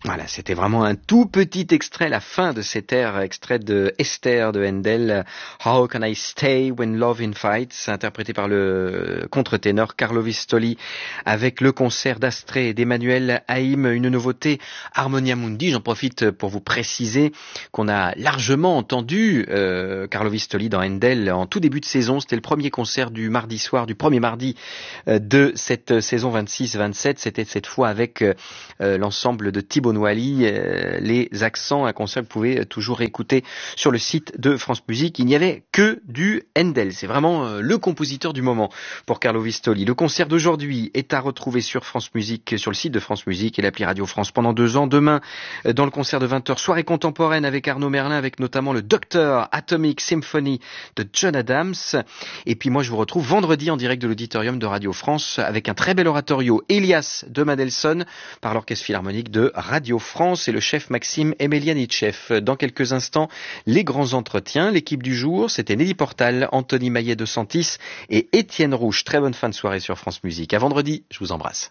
Voilà, c'était vraiment un tout petit extrait, la fin de cet air, extrait de Esther de Handel, How Can I Stay When Love Fights, interprété par le contre-ténor Carlo Vistoli, avec le concert d'Astrée et d'Emmanuel Haïm, une nouveauté Harmonia Mundi. J'en profite pour vous préciser qu'on a largement entendu Carlo Vistoli dans Handel en tout début de saison. C'était le premier concert du mardi soir, du premier mardi de cette saison 26-27. C'était cette fois avec l'ensemble de Thibaut Noailly, les accents, un concert que vous pouvez toujours écouter sur le site de France Musique. Il n'y avait que du Handel. C'est vraiment le compositeur du moment pour Carlo Vistoli. Le concert d'aujourd'hui est à retrouver sur France Musique, sur le site de France Musique et l'appli Radio France pendant 2 ans. Demain, dans le concert de 20h, soirée contemporaine avec Arnaud Merlin, avec notamment le Docteur Atomic Symphony de John Adams. Et puis moi, je vous retrouve vendredi en direct de l'auditorium de Radio France avec un très bel oratorio, Elias de Mendelssohn, par l'Orchestre Philharmonique de Radio France et le chef Maxime Emelianitchev. Dans quelques instants, les grands entretiens. L'équipe du jour, c'était Nelly Portal, Anthony Maillet de Santis et Étienne Rouge. Très bonne fin de soirée sur France Musique. À vendredi, je vous embrasse.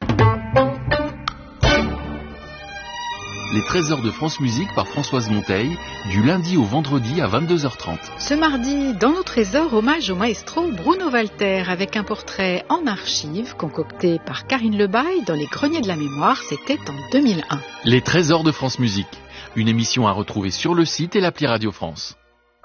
Les trésors de France Musique par Françoise Monteil, du lundi au vendredi à 22h30. Ce mardi, dans nos trésors, hommage au maestro Bruno Walter, avec un portrait en archives concocté par Karine Lebaille dans les Greniers de la Mémoire. C'était en 2001. Les trésors de France Musique, une émission à retrouver sur le site et l'appli Radio France.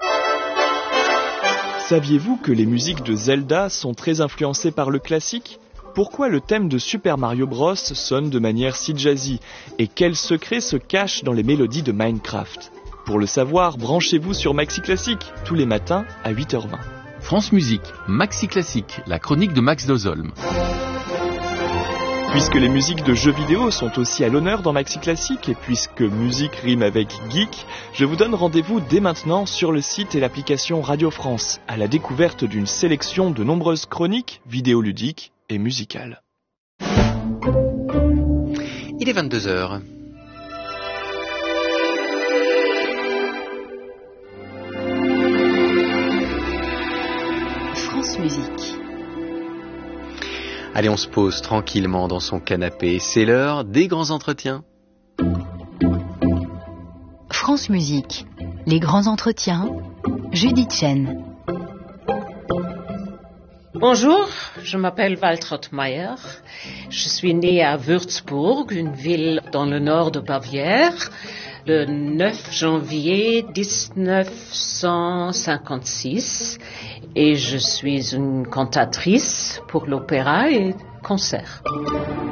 Saviez-vous que les musiques de Zelda sont très influencées par le classique ? Pourquoi le thème de Super Mario Bros sonne de manière si jazzy ? Et quels secrets se cachent dans les mélodies de Minecraft ? Pour le savoir, branchez-vous sur Maxi Classique, tous les matins à 8h20. France Musique, Maxi Classique, la chronique de Max Dozolm. Puisque les musiques de jeux vidéo sont aussi à l'honneur dans Maxi Classique, et puisque musique rime avec geek, je vous donne rendez-vous dès maintenant sur le site et l'application Radio France, à la découverte d'une sélection de nombreuses chroniques vidéoludiques et musicales. Il est 22h. France Musique. Allez, on se pose tranquillement dans son canapé. C'est l'heure des grands entretiens. France Musique, les grands entretiens, Judith Chen. Bonjour, je m'appelle Waltraud Meyer. Je suis née à Würzburg, une ville dans le nord de Bavière, le 9 janvier 1956. Et je suis une cantatrice pour l'opéra et concert.